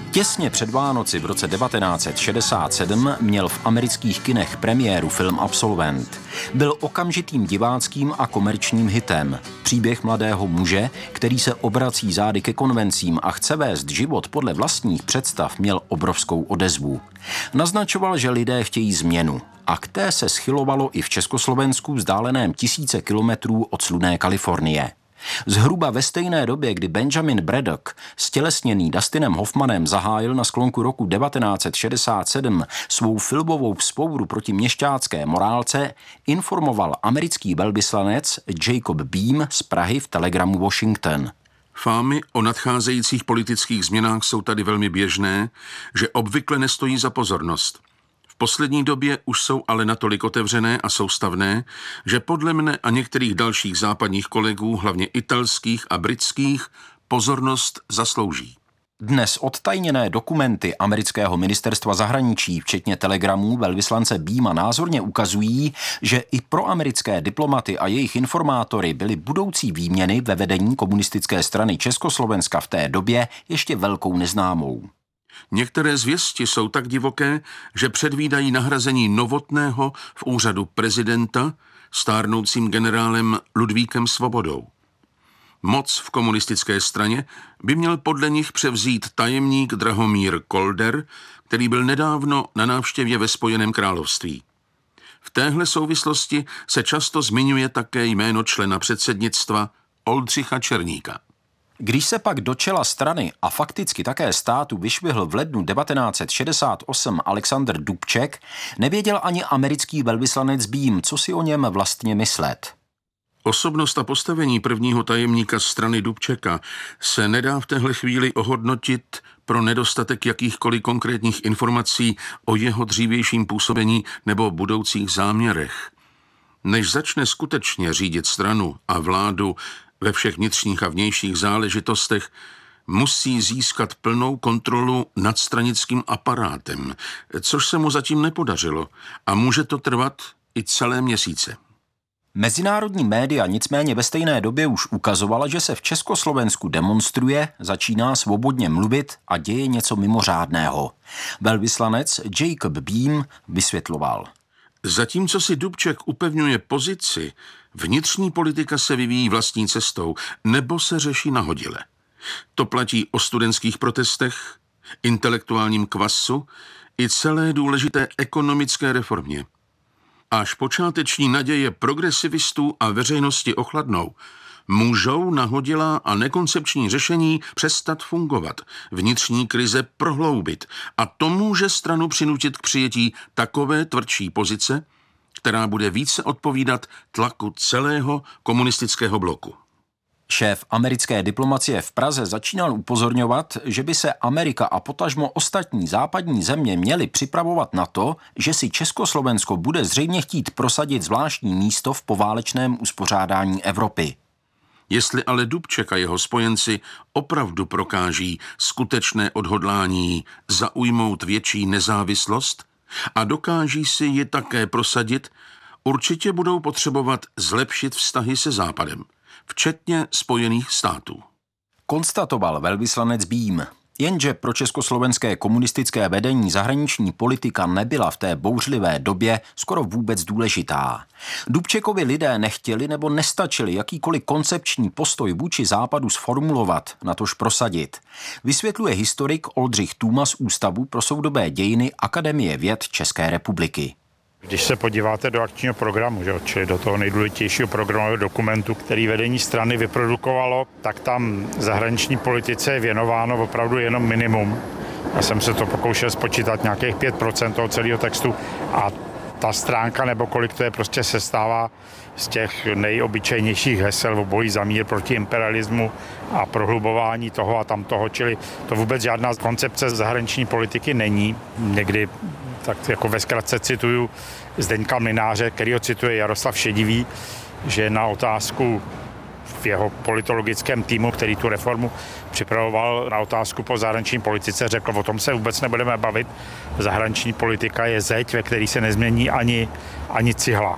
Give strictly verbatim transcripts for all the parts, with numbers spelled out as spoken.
Těsně před Vánoci v roce devatenáct set šedesát sedm měl v amerických kinech premiéru film Absolvent. Byl okamžitým diváckým a komerčním hitem. Příběh mladého muže, který se obrací zády ke konvencím a chce vést život podle vlastních představ, měl obrovskou odezvu. Naznačoval, že lidé chtějí změnu. A k té se schylovalo i v Československu vzdáleném tisíce kilometrů od slunné Kalifornie. Zhruba ve stejné době, kdy Benjamin Braddock, stělesněný Dustinem Hoffmanem, zahájil na sklonku roku devatenáct set šedesát sedm svou filmovou vzpouru proti měšťácké morálce, informoval americký velvyslanec Jacob Beam z Prahy v telegramu Washington. Fámy o nadcházejících politických změnách jsou tady velmi běžné, že obvykle nestojí za pozornost. V poslední době už jsou ale natolik otevřené a soustavné, že podle mne a některých dalších západních kolegů, hlavně italských a britských, pozornost zaslouží. Dnes odtajněné dokumenty amerického ministerstva zahraničí, včetně telegramů velvyslance Beama, názorně ukazují, že i pro americké diplomaty a jejich informátory byly budoucí výměny ve vedení komunistické strany Československa v té době ještě velkou neznámou. Některé zvěsti jsou tak divoké, že předvídají nahrazení Novotného v úřadu prezidenta stárnoucím generálem Ludvíkem Svobodou. Moc v komunistické straně by měl podle nich převzít tajemník Drahomír Kolder, který byl nedávno na návštěvě ve Spojeném království. V téhle souvislosti se často zmiňuje také jméno člena předsednictva Oldřicha Černíka. Když se pak do čela strany a fakticky také státu vyšvihl v lednu devatenáct set šedesát osm Alexander Dubček, nevěděl ani americký velvyslanec Beam, co si o něm vlastně myslet. Osobnost a postavení prvního tajemníka strany Dubčeka se nedá v téhle chvíli ohodnotit pro nedostatek jakýchkoliv konkrétních informací o jeho dřívějším působení nebo budoucích záměrech. Než začne skutečně řídit stranu a vládu ve všech vnitřních a vnějších záležitostech, musí získat plnou kontrolu nad stranickým aparátem, což se mu zatím nepodařilo a může to trvat i celé měsíce. Mezinárodní média nicméně ve stejné době už ukazovala, že se v Československu demonstruje, začíná svobodně mluvit a děje něco mimořádného. Velvyslanec Jacob Beam vysvětloval. Zatímco si Dubček upevňuje pozici, vnitřní politika se vyvíjí vlastní cestou nebo se řeší nahodile. To platí o studentských protestech, intelektuálním kvasu i celé důležité ekonomické reformě. Až počáteční naděje progresivistů a veřejnosti ochladnou, můžou nahodilá a nekoncepční řešení přestat fungovat, vnitřní krize prohloubit a to může stranu přinutit k přijetí takové tvrdší pozice, která bude více odpovídat tlaku celého komunistického bloku. Šéf americké diplomacie v Praze začínal upozorňovat, že by se Amerika a potažmo ostatní západní země měly připravovat na to, že si Československo bude zřejmě chtít prosadit zvláštní místo v poválečném uspořádání Evropy. Jestli ale Dubček a jeho spojenci opravdu prokáží skutečné odhodlání zaujmout větší nezávislost a dokáží si ji také prosadit, určitě budou potřebovat zlepšit vztahy se Západem, včetně Spojených států. Konstatoval velvyslanec Beam. Jenže pro československé komunistické vedení zahraniční politika nebyla v té bouřlivé době skoro vůbec důležitá. Dubčekovi lidé nechtěli nebo nestačili jakýkoliv koncepční postoj vůči západu sformulovat, natož prosadit. Vysvětluje historik Oldřich Tůma z Ústavu pro soudobé dějiny Akademie věd České republiky. Když se podíváte do akčního programu, že, čili do toho nejdůležitějšího programového dokumentu, který vedení strany vyprodukovalo, tak tam zahraniční politice je věnováno opravdu jenom minimum. Já jsem se to pokoušel spočítat nějakých pět procent toho celého textu a ta stránka nebo kolik to je prostě sestává z těch nejobyčejnějších hesel o boji za mír proti imperialismu a prohlubování toho a tamtoho, čili to vůbec žádná koncepce zahraniční politiky není. Někdy tak jako ve zkratce cituju Zdeňka Mlynáře, který ho cituje Jaroslav Šedivý, že na otázku v jeho politologickém týmu, který tu reformu připravoval, na otázku po zahraniční politice, řekl, o tom se vůbec nebudeme bavit. Zahraniční politika je zeď, ve který se nezmění ani, ani cihla.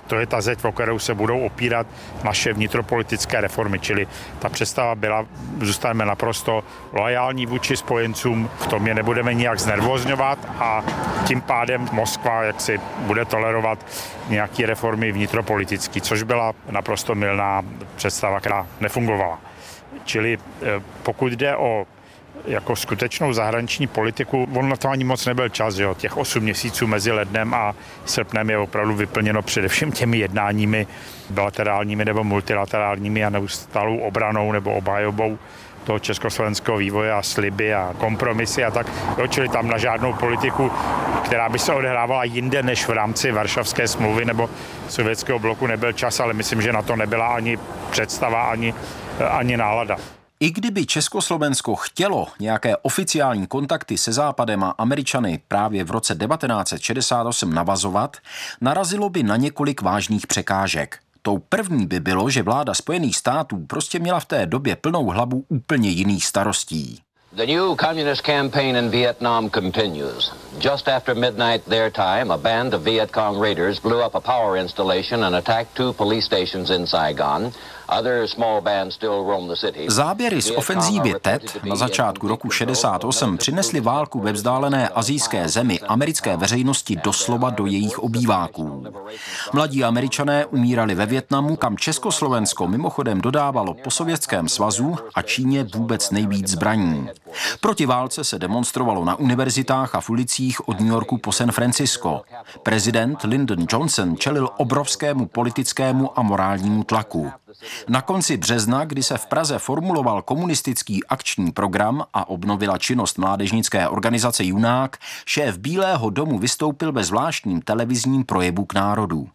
to je ta zeď, o kterou se budou opírat naše vnitropolitické reformy, čili ta představa byla, zůstaneme naprosto loajální vůči spojencům, v tom je nebudeme nijak znervozňovat a tím pádem Moskva jaksi bude tolerovat nějaké reformy vnitropolitické, což byla naprosto mylná představa, která nefungovala. Čili pokud jde o jako skutečnou zahraniční politiku, on na to ani moc nebyl čas, jo. Těch osm měsíců mezi lednem a srpnem je opravdu vyplněno především těmi jednáními bilaterálními nebo multilaterálními a neustálou obranou nebo obhajobou toho československého vývoje a sliby a kompromisy a tak. Jo, čili tam na žádnou politiku, která by se odehrávala jinde než v rámci Varšavské smlouvy nebo sovětského bloku, nebyl čas, ale myslím, že na to nebyla ani představa, ani, ani nálada. I kdyby Československo chtělo nějaké oficiální kontakty se Západem a Američany právě v roce devatenáct set šedesát osm navazovat, narazilo by na několik vážných překážek. Tou první by bylo, že vláda Spojených států prostě měla v té době plnou hlavu úplně jiných starostí. The new communist campaign in Vietnam continues. Just after midnight their time, a band of Viet Cong raiders blew up a power installation and attacked two police stations in Saigon. Other small bands still roam the city. Záběry z ofenzívy T E T na začátku roku šedesát osm přinesly válku ve vzdálené asijské zemi americké veřejnosti doslova do jejich obýváků. Mladí Američané umírali ve Vietnamu, kam Československo mimochodem dodávalo po Sovětském svazu a Číně vůbec nejvíc zbraní. Proti válce se demonstrovalo na univerzitách a v ulicích od New Yorku po San Francisco. Prezident Lyndon Johnson čelil obrovskému politickému a morálnímu tlaku. Na konci března, kdy se v Praze formuloval komunistický akční program a obnovila činnost mládežnické organizace Junák, šéf Bílého domu vystoupil ve zvláštním televizním projevu k národu.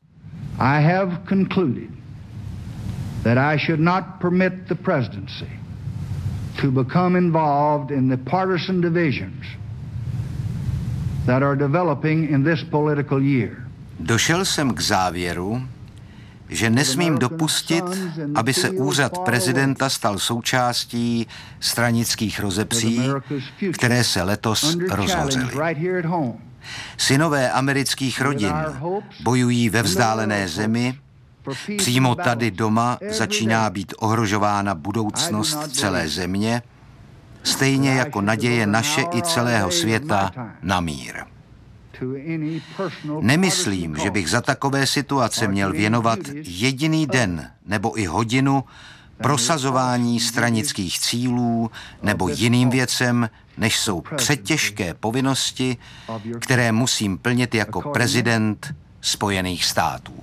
I have concluded that I should not permit the presidency to become involved in the partisan divisions that are developing in this political year. Došel jsem k závěru, že nesmím dopustit, aby se úřad prezidenta stal součástí stranických rozepří, které se letos rozhořely. Synové amerických rodin bojují ve vzdálené zemi, přímo tady doma začíná být ohrožována budoucnost celé země, stejně jako naděje naše i celého světa na mír. Nemyslím, že bych za takové situace měl věnovat jediný den nebo i hodinu prosazování stranických cílů nebo jiným věcem, než jsou předtěžké povinnosti, které musím plnit jako prezident Spojených států.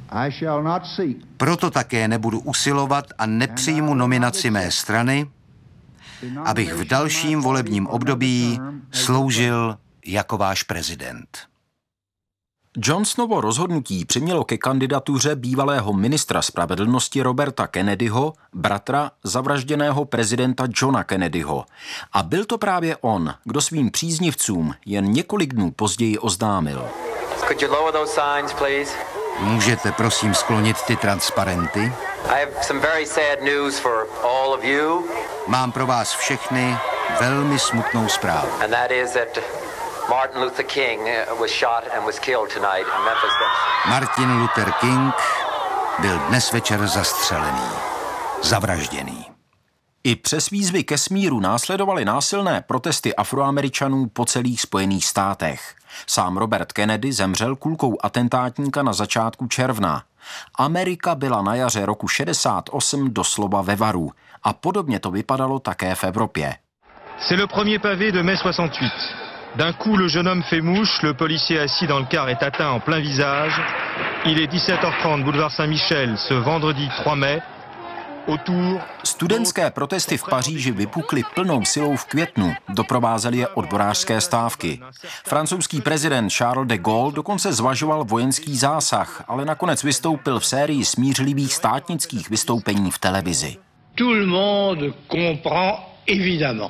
Proto také nebudu usilovat a nepřijmu nominaci mé strany, abych v dalším volebním období sloužil jako váš prezident. Johnsonovo rozhodnutí přimělo ke kandidatuře bývalého ministra spravedlnosti Roberta Kennedyho, bratra zavražděného prezidenta Johna Kennedyho. A byl to právě on, kdo svým příznivcům jen několik dnů později oznámil. Could you lower those signs, please? Můžete prosím sklonit ty transparenty? I have some very sad news for all of you. Mám pro vás všechny velmi smutnou zprávu. And that is that Martin Luther King was shot and was killed tonight in Memphis. Martin Luther King byl dnes večer zastřelený, zavražděný. I přes výzvy ke smíru následovaly násilné protesty Afroameričanů po celých Spojených státech. Sám Robert Kennedy zemřel kulkou atentátníka na začátku června. Amerika byla na jaře roku šedesát osm doslova ve varu a podobně to vypadalo také v Evropě. C'est le premier pavé de mai soixante-huit. D'un coup, le jeune homme fait mouche, le policier assis dans le car est atteint en plein visage. Il est dix-sept heures trente, boulevard Saint-Michel, ce vendredi trois mai. Studentské protesty v Paříži vypukly plnou silou v květnu, doprovázely je odborářské stávky. Francouzský prezident Charles de Gaulle dokonce zvažoval vojenský zásah, ale nakonec vystoupil v sérii smířlivých státnických vystoupení v televizi. Tout le monde comprend évidemment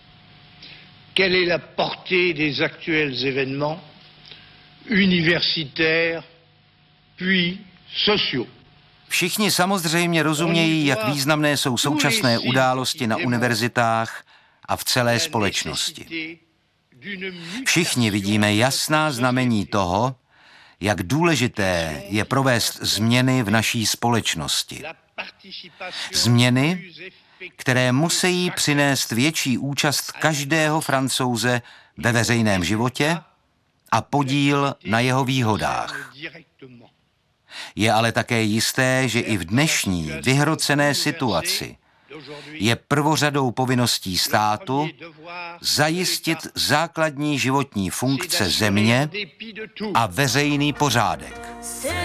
quelle est la portée des actuels événements universitaires puis sociaux. Všichni samozřejmě rozumějí, jak významné jsou současné události na univerzitách a v celé společnosti. Všichni vidíme jasná znamení toho, jak důležité je provést změny v naší společnosti. Změny, které musí přinést větší účast každého Francouze ve veřejném životě a podíl na jeho výhodách. Je ale také jisté, že i v dnešní vyhrocené situaci je prvořadou povinností státu zajistit základní životní funkce země a veřejný pořádek.